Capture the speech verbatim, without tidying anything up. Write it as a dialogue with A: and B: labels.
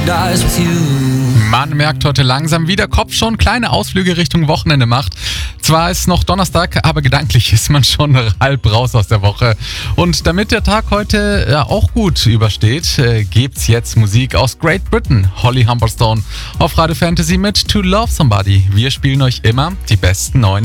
A: paradise with you.
B: Man merkt heute langsam, wie der Kopf schon kleine Ausflüge Richtung Wochenende macht. Zwar ist noch Donnerstag, aber gedanklich ist man schon halb raus aus der Woche. Und damit der Tag heute ja, auch gut übersteht, äh, gibt's jetzt Musik aus Great Britain. Holly Humberstone auf Radio Fantasy mit To Love Somebody. Wir spielen euch immer die besten neuen